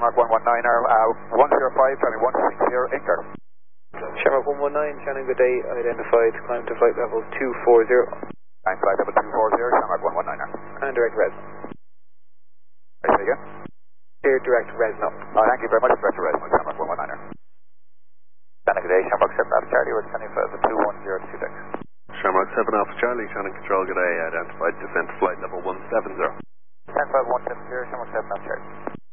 Shamrock 119er, 105, Charlie 160, Inker. Shamrock 119, Shannon, good day, identified, climb to flight level 240. Climb flight level 240, Shamrock 119er. And direct res. Say again? Clear direct res now. Oh, thank you very much, Director Res, Shamrock 119er. Shannon, good day, Shamrock 7 Alpha Charlie, we're descending for the 21026. Shamrock 7 Alpha Charlie, Shannon Control, good day, identified descent flight level 170. 105 170, Shamrock 7 Alpha Charlie.